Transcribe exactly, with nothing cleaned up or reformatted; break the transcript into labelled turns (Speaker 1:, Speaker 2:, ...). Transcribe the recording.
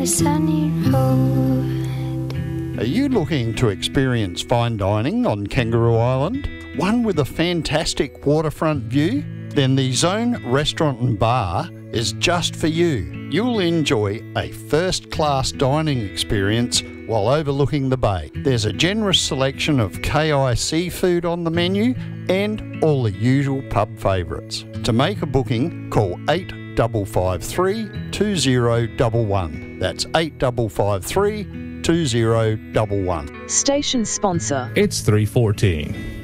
Speaker 1: sunny road.
Speaker 2: Are you looking to experience fine dining on Kangaroo Island? One with a fantastic waterfront view? Then the Zone Restaurant and Bar is just for you. You'll enjoy a first-class dining experience while overlooking the bay. There's a generous selection of K I seafood on the menu and all the usual pub favourites. To make a booking, call eight five five three, two zero one one. That's eight five five three, two zero one one.
Speaker 3: Station sponsor.
Speaker 4: It's three fourteen.